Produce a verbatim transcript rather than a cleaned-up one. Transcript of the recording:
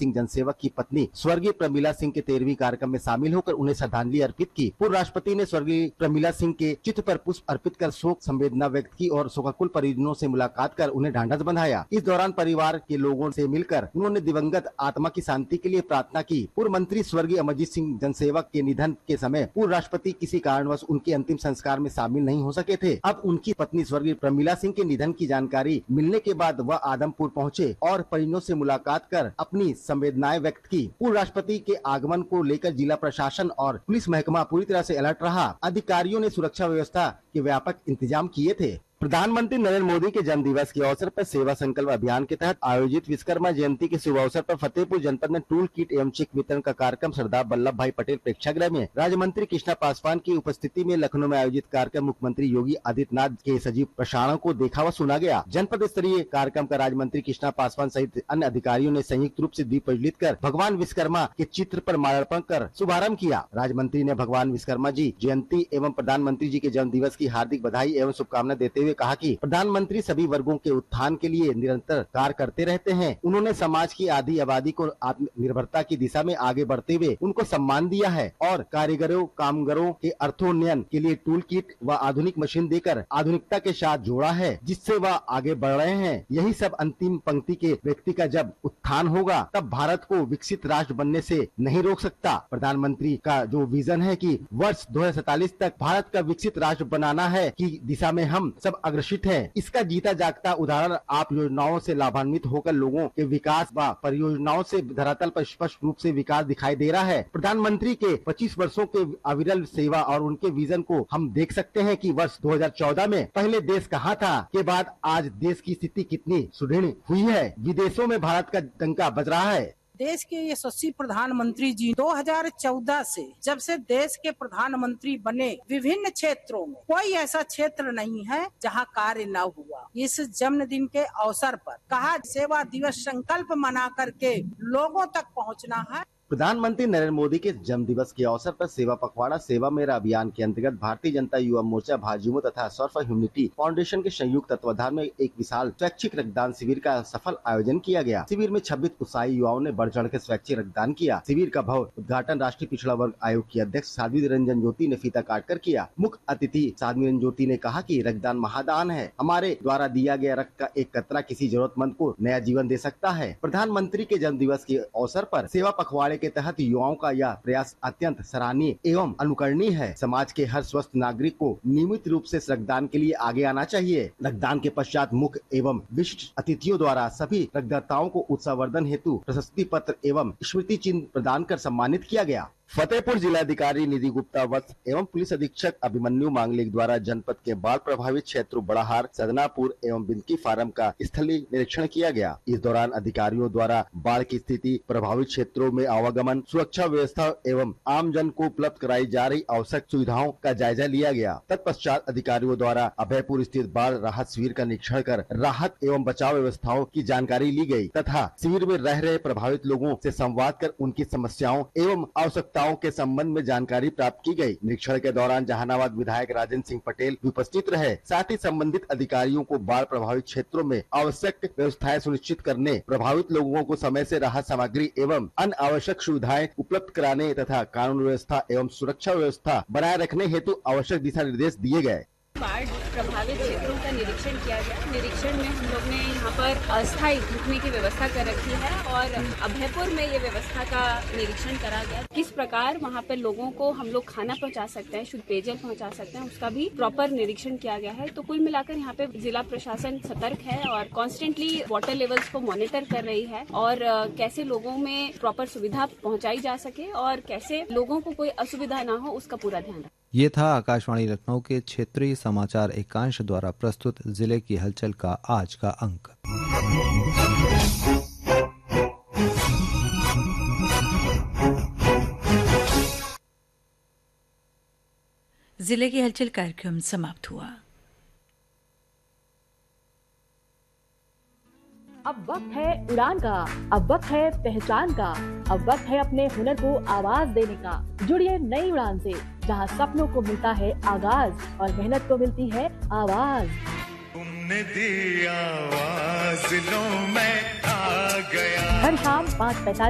सिंह जनसेवक की पत्नी स्वर्गीय प्रमिला सिंह के तेरहवीं कार्यक्रम में शामिल होकर उन्हें श्रद्धांजलि अर्पित की। पूर्व राष्ट्रपति ने स्वर्गीय प्रमिला सिंह के चित्र पर पुष्प अर्पित कर शोक संवेदना व्यक्त की और शोकाकुल परिजनों से मुलाकात कर उन्हें ढांढस बंधाया। इस दौरान परिवार के लोगों से मिलकर उन्होंने दिवंगत आत्मा की शांति के लिए प्रार्थना की। पूर्व मंत्री स्वर्गीय अमरजीत सिंह जनसेवक के निधन के समय पूर्व राष्ट्रपति किसी कारणवश उनके अंतिम संस्कार में शामिल नहीं हो सके थे। अब उनकी पत्नी स्वर्गीय प्रमिला सिंह के निधन की जानकारी मिलने के बाद वह आदमपुर पहुंचे और परिजनों से मुलाकात कर अपनी संवेदनाएं व्यक्त की। पूर्व राष्ट्रपति के आगमन को लेकर जिला प्रशासन और पुलिस महकमा पूरी तरह से अलर्ट रहा। अधिकारियों ने सुरक्षा व्यवस्था के व्यापक इंतजाम किए थे। प्रधानमंत्री नरेंद्र मोदी के जन्म दिवस के अवसर पर सेवा संकल्प अभियान के तहत आयोजित विश्वकर्मा जयंती के शुभ अवसर पर फतेहपुर जनपद में टूल किट एवं चेक वितरण का कार्यक्रम सरदार वल्लभ भाई पटेल प्रेक्षागृह में राज्य मंत्री कृष्णा पासवान की उपस्थिति में लखनऊ में आयोजित कार्यक्रम मुख्यमंत्री योगी आदित्यनाथ के सजीव प्रसारण को देखा व सुना गया। जनपद स्तरीय कार्यक्रम का राज्य मंत्री कृष्णा पासवान सहित अन्य अधिकारियों ने संयुक्त रूप से दीप प्रज्वलित कर भगवान विश्वकर्मा के चित्र पर माल्यार्पण कर शुभारंभ किया। राज्य मंत्री ने भगवान विश्वकर्मा जी जयंती एवं प्रधानमंत्री जी के जन्म दिवस की हार्दिक बधाई एवं शुभकामनाएं देते हुए कहा कि प्रधानमंत्री सभी वर्गों के उत्थान के लिए निरंतर कार्य करते रहते हैं। उन्होंने समाज की आधी आबादी को आत्मनिर्भरता की दिशा में आगे बढ़ते हुए उनको सम्मान दिया है और कारीगरों कामगारों के अर्थोन्नयन के लिए टूल किट व आधुनिक मशीन देकर आधुनिकता के साथ जोड़ा है, जिससे वह आगे बढ़ रहे हैं। यही सब अंतिम पंक्ति के व्यक्ति का जब उत्थान होगा तब भारत को विकसित राष्ट्र बनने से नहीं रोक सकता। प्रधानमंत्री का जो विजन है कि वर्ष दो हजार सैतालीस तक भारत का विकसित राष्ट्र बनाना है की दिशा में हम सब अग्रसित है। इसका जीता जागता उदाहरण आप योजनाओं से लाभान्वित होकर लोगों के विकास व परियोजनाओं से धरातल पर स्पष्ट रूप से विकास दिखाई दे रहा है। प्रधानमंत्री के पच्चीस वर्षों के अविरल सेवा और उनके विजन को हम देख सकते हैं कि वर्ष दो हजार चौदह में पहले देश कहाँ था के बाद आज देश की स्थिति कितनी सुदृढ़ हुई है। विदेशों में भारत का डंका बज रहा है। देश के यशस्वी प्रधानमंत्री जी दो हजार चौदह से जब से देश के प्रधानमंत्री बने विभिन्न क्षेत्रों में कोई ऐसा क्षेत्र नहीं है जहां कार्य न हुआ। इस जन्मदिन के अवसर पर कहा सेवा दिवस संकल्प मना करके लोगों तक पहुंचना है। प्रधानमंत्री नरेंद्र मोदी के जन्म दिवस के अवसर पर सेवा पखवाड़ा सेवा मेरा अभियान के अंतर्गत भारतीय जनता युवा मोर्चा भाजयुमो तथा सर्फ ह्यूमनिटी फाउंडेशन के संयुक्त तत्वाधान में एक विशाल स्वैच्छिक रक्तदान शिविर का सफल आयोजन किया गया। शिविर में छब्बीस उत्साही युवाओं ने बढ़ चढ़ के स्वैच्छिक रक्तदान किया। शिविर का भव्य उद्घाटन राष्ट्रीय पिछड़ा वर्ग आयोग की अध्यक्ष साध्वी रंजन ज्योति ने फीता काट कर किया। मुख्य अतिथि साध्वी रंजन ज्योति ने कहा कि रक्तदान महादान है। हमारे द्वारा दिया गया रक्त का एक कतरा किसी जरूरतमंद को नया जीवन दे सकता है। प्रधानमंत्री के जन्म दिवस के अवसर पर सेवा पखवाड़े के तहत युवाओं का यह प्रयास अत्यंत सराहनीय एवं अनुकरणीय है। समाज के हर स्वस्थ नागरिक को नियमित रूप से रक्तदान के लिए आगे आना चाहिए। रक्तदान के पश्चात मुख्य एवं विशिष्ट अतिथियों द्वारा सभी रक्तदाताओं को उत्साहवर्धन हेतु प्रशस्ति पत्र एवं स्मृति चिन्ह प्रदान कर सम्मानित किया गया। फतेहपुर जिलाधिकारी निधि गुप्ता वत्स एवं पुलिस अधीक्षक अभिमन्यु मांगलिक द्वारा जनपद के बाढ़ प्रभावित क्षेत्रों बड़ाहार, सदनापुर एवं बिंदकी फार्म का स्थलीय निरीक्षण किया गया। इस दौरान अधिकारियों द्वारा बाढ़ की स्थिति, प्रभावित क्षेत्रों में आवागमन, सुरक्षा व्यवस्था एवं आमजन को उपलब्ध कराई जा रही आवश्यक सुविधाओं का जायजा लिया गया। तत्पश्चात अधिकारियों द्वारा अभयपुर स्थित बाढ़ राहत शिविर का निरीक्षण कर राहत एवं बचाव व्यवस्थाओं की जानकारी ली गयी तथा शिविर में रह रहे प्रभावित लोगों से संवाद कर उनकी समस्याओं एवं आवश्यकता के संबंध में जानकारी प्राप्त की गई। निरीक्षण के दौरान जहानाबाद विधायक राजेंद्र सिंह पटेल उपस्थित रहे। साथ ही संबंधित अधिकारियों को बाढ़ प्रभावित क्षेत्रों में आवश्यक व्यवस्थाएं सुनिश्चित करने, प्रभावित लोगों को समय से राहत सामग्री एवं अन्य आवश्यक सुविधाएं उपलब्ध कराने तथा कानून व्यवस्था एवं सुरक्षा व्यवस्था बनाए रखने हेतु आवश्यक दिशा निर्देश दिए गए। बाढ़ प्रभावित क्षेत्रों का निरीक्षण किया गया। निरीक्षण में हम लोग ने यहाँ पर अस्थायी रुकने की व्यवस्था कर रखी है और अभयपुर में ये व्यवस्था का निरीक्षण करा गया। किस प्रकार वहाँ पर लोगों को हम लोग खाना पहुँचा सकते हैं, शुद्ध पेयजल पहुँचा सकते हैं, उसका भी प्रॉपर निरीक्षण किया गया है। तो कुल मिलाकर यहाँ पे जिला प्रशासन सतर्क है और कॉन्स्टेंटली वाटर लेवल्स को मॉनिटर कर रही है और कैसे लोगों में प्रॉपर सुविधा पहुँचाई जा सके और कैसे लोगों को कोई असुविधा न हो उसका पूरा ध्यान रखें। ये था आकाशवाणी लखनऊ के क्षेत्रीय समाचार एकांश द्वारा प्रस्तुत जिले की हलचल का आज का अंक। जिले की हलचल कार्यक्रम समाप्त हुआ। अब वक्त है उड़ान का, अब वक्त है पहचान का, अब वक्त है अपने हुनर को आवाज देने का। जुड़िए नई उड़ान से, जहां सपनों को मिलता है आगाज और मेहनत को मिलती है आवाज। तुमने दी आवाज लो मैं आ गया। हर शाम पाँच पैंतालीस